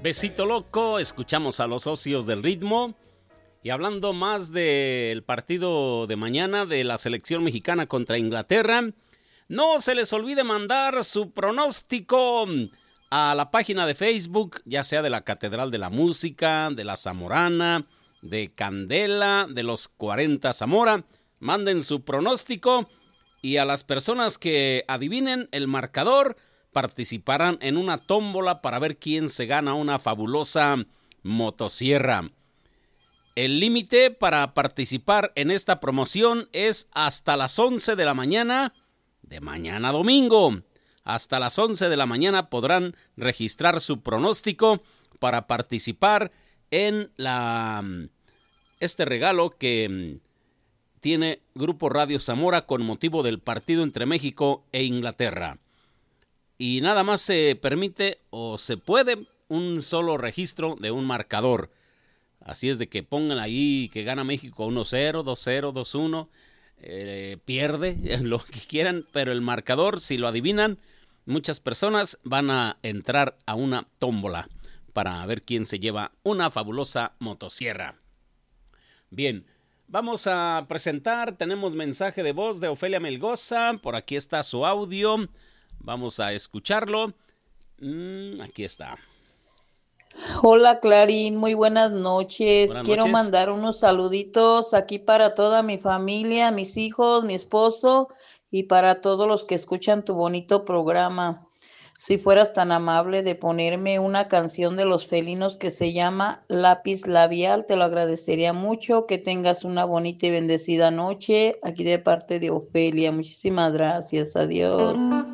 Besito Loco, escuchamos a los socios del ritmo. Y hablando más del partido de mañana de la selección mexicana contra Inglaterra, no se les olvide mandar su pronóstico a la página de Facebook, ya sea de la Catedral de la Música, de la Zamorana, de Candela, de los 40 Zamora. Manden su pronóstico y a las personas que adivinen el marcador participarán en una tómbola para ver quién se gana una fabulosa motosierra. El límite para participar en esta promoción es hasta las 11 de la mañana de mañana domingo. Hasta las 11 de la mañana podrán registrar su pronóstico para participar en este regalo que tiene Grupo Radio Zamora con motivo del partido entre México e Inglaterra. Y nada más se permite o se puede un solo registro de un marcador. Así es de que pongan ahí que gana México 1-0, 2-0, 2-1, pierde, lo que quieran, pero el marcador, si lo adivinan, muchas personas van a entrar a una tómbola para ver quién se lleva una fabulosa motosierra. Bien, vamos a presentar, tenemos mensaje de voz de Ofelia Melgoza, por aquí está su audio. Vamos a escucharlo. Aquí está. Hola Clarín, muy buenas noches. Buenas Quiero noches. mandar unos saluditos aquí para toda mi familia, mis hijos, mi esposo y para todos los que escuchan tu bonito programa. Si fueras tan amable de ponerme una canción de Los Felinos que se llama Lápiz Labial, te lo agradecería mucho. Que tengas una bonita y bendecida noche aquí de parte de Ofelia. Muchísimas gracias. Adiós.